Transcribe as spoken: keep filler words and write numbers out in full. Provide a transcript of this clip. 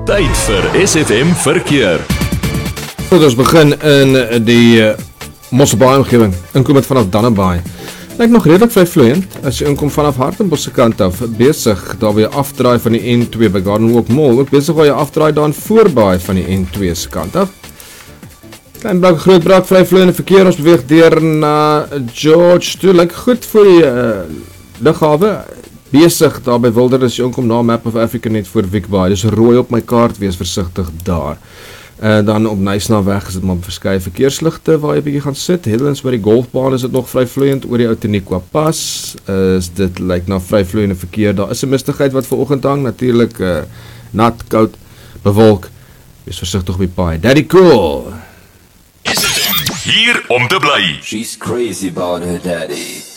Tyd vir S F M verkeer. Goed, ons begin in die uh, Mosselbaai omgewing, inkomend vanaf Dannebaai. Lyk nog redelijk vryvloeiend, as jy inkom vanaf Hartenbos se kant af, besig daar weer afdraai van die N twee by Garden Walk Mall, ook besig waar jy afdraai daar in Voorbaai van die N twee se kant af. Klein brak, groot brak, vryvloeiende verkeer, ons beweeg deur na George toe, lyk goed vir die uh, lughawe, besig daar by Wilderness, jy inkom na Map of Africa net voor Wiekbaai, dus rooi op my kaart, wees versigtig daar. Uh, dan op Nysnaweg is dit maar verskeie verkeersligte waar jy bietjie gaan sit. Hedlands by die golfbaan is dit nog vryvloeiend, oor die Outeniqua pas uh, is dit lyk na vryvloeiende verkeer. Daar is 'n mistigheid wat vanoggend hang, natuurlik uh, nat, koud, bewolk. Wees versigtig op die paai. Daddy Cool. Hier om te bly. She's crazy about her daddy.